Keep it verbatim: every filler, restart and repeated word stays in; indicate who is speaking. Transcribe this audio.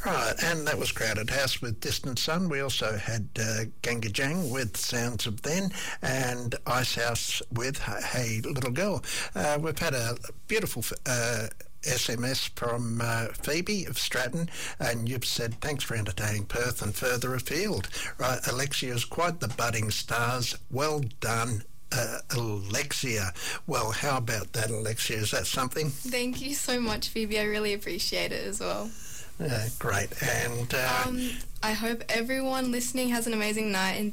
Speaker 1: Right, and that was Crowded House with Distant Sun. We also had uh, Gangajang with Sounds of Then and Icehouse with Hey Little Girl. Uh, we've had a beautiful uh, S M S from uh, Phoebe of Stratton, and you've said, thanks for entertaining Perth and further afield. Right, Alexia's quite the budding stars. Well done. Uh, Alexia. Well, how about that, Alexia? Is that something?
Speaker 2: Thank you so much, Phoebe. I really appreciate it as well.
Speaker 1: Uh, great. And uh,
Speaker 2: um, I hope everyone listening has an amazing night, and